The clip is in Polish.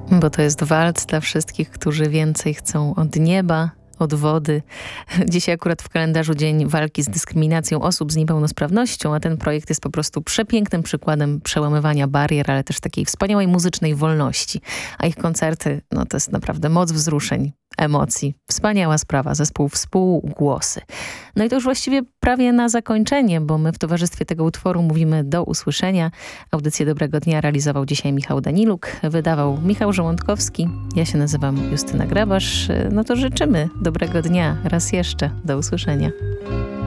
Bo to jest walc dla wszystkich, którzy więcej chcą od nieba, od wody. Dzisiaj akurat w kalendarzu Dzień Walki z Dyskryminacją Osób z Niepełnosprawnością, a ten projekt jest po prostu przepięknym przykładem przełamywania barier, ale też takiej wspaniałej muzycznej wolności. A ich koncerty, no to jest naprawdę moc wzruszeń, emocji. Wspaniała sprawa, zespół Współgłosy. No i to już właściwie prawie na zakończenie, bo my w towarzystwie tego utworu mówimy do usłyszenia. Audycję Dobrego Dnia realizował dzisiaj Michał Daniluk, wydawał Michał Żołądkowski. Ja się nazywam Justyna Grabasz. No to życzymy dobrego dnia. Raz jeszcze. Do usłyszenia.